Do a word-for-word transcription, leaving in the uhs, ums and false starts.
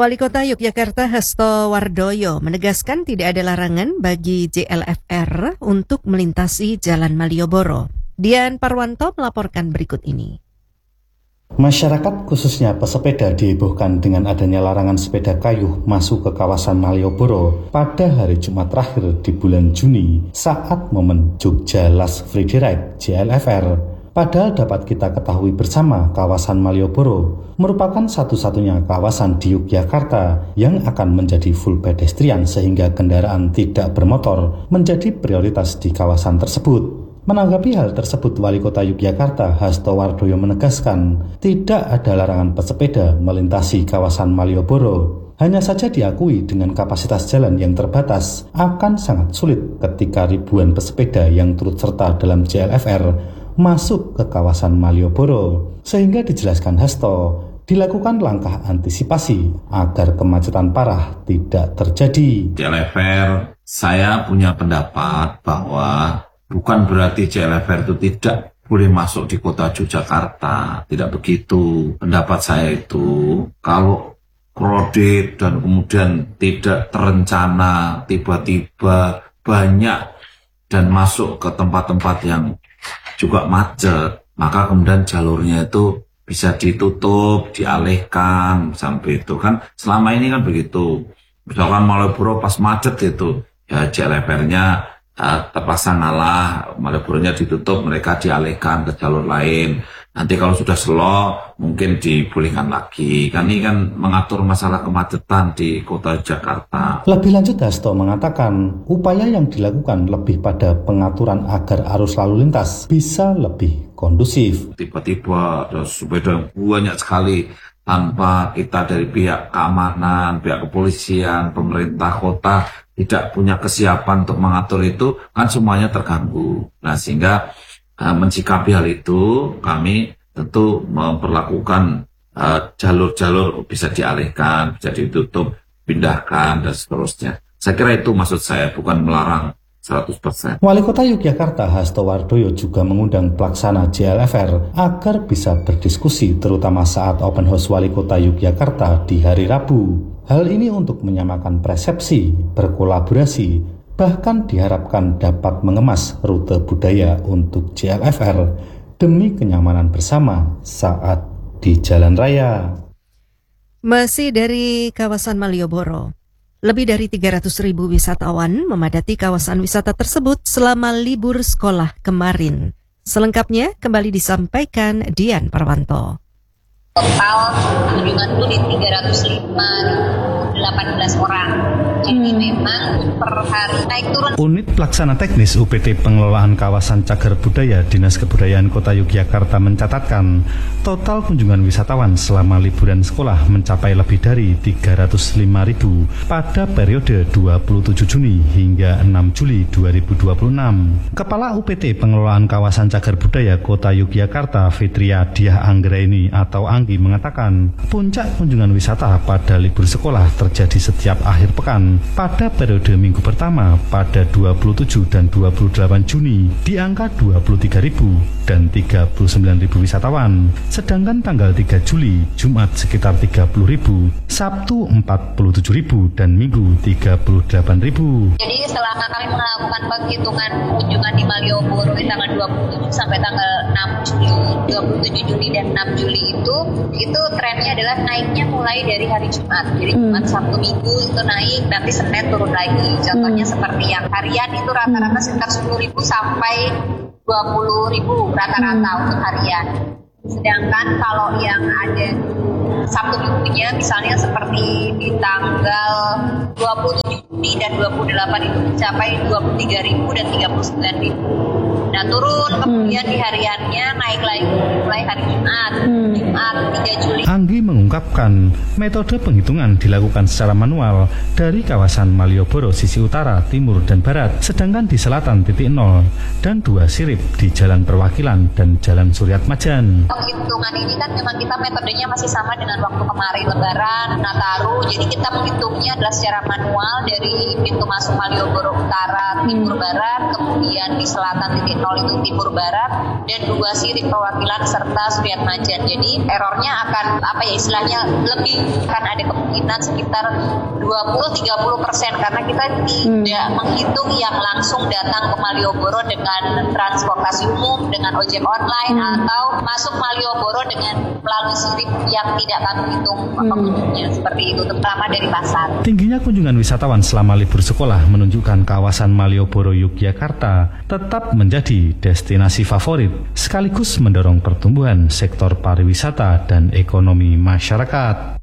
Wali Kota Yogyakarta Hasto Wardoyo menegaskan tidak ada larangan bagi J L F R untuk melintasi Jalan Malioboro. Dian Parwanto melaporkan berikut ini. Masyarakat khususnya pesepeda dihebohkan dengan adanya larangan sepeda kayu masuk ke kawasan Malioboro pada hari Jumat terakhir di bulan Juni saat momen Jogja Last Friday Ride J L F R. Padahal dapat kita ketahui bersama, kawasan Malioboro merupakan satu-satunya kawasan di Yogyakarta yang akan menjadi full pedestrian sehingga kendaraan tidak bermotor menjadi prioritas di kawasan tersebut. Menanggapi hal tersebut, Wali Kota Yogyakarta Hasto Wardoyo menegaskan tidak ada larangan pesepeda melintasi kawasan Malioboro. Hanya saja diakui dengan kapasitas jalan yang terbatas akan sangat sulit ketika ribuan pesepeda yang turut serta dalam J L F R masuk ke kawasan Malioboro. Sehingga dijelaskan Hasto, dilakukan langkah antisipasi agar kemacetan parah tidak terjadi. J L F R, saya punya pendapat bahwa bukan berarti J L F R itu tidak boleh masuk di kota Yogyakarta. Tidak begitu. Pendapat saya itu, kalau kredit dan kemudian tidak terencana, tiba-tiba banyak dan masuk ke tempat-tempat yang juga macet, maka kemudian jalurnya itu bisa ditutup, dialihkan, sampai itu kan selama ini kan begitu. Misalkan Malioboro pas macet itu, ya J L F R-nya uh, terpaksa ngalah, Malioboro-nya ditutup, mereka dialihkan ke jalur lain. Nanti kalau sudah slow, mungkin dipulihkan lagi. Kan ini kan mengatur masalah kemacetan di kota Jakarta. Lebih lanjut, Hasto mengatakan upaya yang dilakukan lebih pada pengaturan agar arus lalu lintas bisa lebih kondusif. Tiba-tiba ada sepeda banyak sekali tanpa kita dari pihak keamanan, pihak kepolisian, pemerintah kota tidak punya kesiapan untuk mengatur itu, kan semuanya terganggu. Nah, sehingga uh, mensikapi hal itu, kami tentu memperlakukan uh, jalur-jalur bisa dialihkan, bisa ditutup, pindahkan, dan seterusnya. Saya kira itu maksud saya, bukan melarang seratus persen. Wali Kota Yogyakarta Hasto Wardoyo juga mengundang pelaksana J L F R agar bisa berdiskusi terutama saat open house Wali Kota Yogyakarta di hari Rabu. Hal ini untuk menyamakan persepsi, berkolaborasi, bahkan diharapkan dapat mengemas rute budaya untuk J L F R demi kenyamanan bersama saat di jalan raya. Masih dari kawasan Malioboro. Lebih dari tiga ratus ribu wisatawan memadati kawasan wisata tersebut selama libur sekolah kemarin. Selengkapnya kembali disampaikan Dian Parwanto. Total kunjungan itu di tiga ratus lima ribu delapan belas orang. Jadi memang per hari naik turun. Unit Pelaksana Teknis U P T Pengelolaan Kawasan Cagar Budaya Dinas Kebudayaan Kota Yogyakarta mencatatkan total kunjungan wisatawan selama liburan sekolah mencapai lebih dari tiga ratus lima ribu pada periode dua puluh tujuh Juni hingga enam Juli dua ribu dua puluh enam. Kepala U P T Pengelolaan Kawasan Cagar Budaya Kota Yogyakarta Fitria Diah Anggraini atau Anggi mengatakan puncak kunjungan wisata pada libur sekolah terjadi setiap akhir pekan pada periode minggu pertama pada dua puluh tujuh dan dua puluh delapan Juni di angka dua puluh tiga ribu dan tiga puluh sembilan ribu wisatawan. Sedangkan tanggal tiga Juli, Jumat sekitar tiga puluh ribu, Sabtu empat puluh tujuh ribu, dan Minggu tiga puluh delapan ribu. Jadi selama kami melakukan penghitungan kunjungan di Malioboro di tanggal dua puluh tujuh sampai tanggal enam Juli, dua puluh tujuh Juli dan enam Juli itu, itu trennya adalah naiknya mulai dari hari Jumat. Jadi Jumat, Sabtu, Minggu itu naik, nanti Senin turun lagi. Contohnya hmm. seperti yang harian itu rata-rata sekitar sepuluh ribu sampai dua puluh ribu rata-rata hmm. untuk harian. Sedangkan kalau yang ada Sabtu minggunya misalnya seperti di tanggal dua puluh tujuh Juni dan dua puluh delapan itu mencapai dua puluh tiga ribu dan tiga puluh sembilan ribu. Nah turun kemudian di hariannya naik lagi mulai hari Jumat, hmm. Jumat tiga Juli. Anggi mengungkapkan metode penghitungan dilakukan secara manual dari kawasan Malioboro sisi utara, timur, dan barat, sedangkan di selatan titik nol dan dua sirip di Jalan Perwakilan dan Jalan Suryat Majan. Penghitungan ini kan memang kita metodenya masih sama dengan waktu kemarin Lebaran, Nataru. Jadi kita menghitungnya adalah secara manual dari pintu masuk Malioboro utara, timur, barat, kemudian di selatan titik nol itu timur barat, dan dua sirip perwakilan serta Suryatmajan. Jadi errornya akan apa ya istilahnya lebih akan ada kemungkinan sekitar dua puluh sampai tiga puluh persen karena kita tidak hmm. menghitung yang langsung datang ke Malioboro dengan transportasi umum, dengan ojek online hmm. atau masuk Malioboro dengan melalui sirip yang tidak kami hitung hmm. pengunjungnya seperti itu, terutama dari pasar. Tingginya kunjungan wisatawan selama libur sekolah menunjukkan kawasan Malioboro Yogyakarta tetap menjadi destinasi favorit sekaligus mendorong pertumbuhan sektor pariwisata dan ekonomi masyarakat.